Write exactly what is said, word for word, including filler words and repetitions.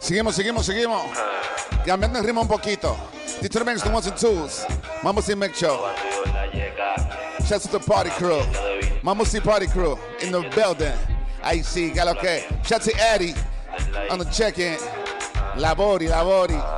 Seguimos, seguimos, seguimos. Cambiando el ritmo un poquito. Determines the ones and twos. Mambo C Make Show. Shouts to the party crew. Mambo C Party Crew in the building. Ahí sí, got okay. Shouts to Eddie on the check-in. Labori, labori.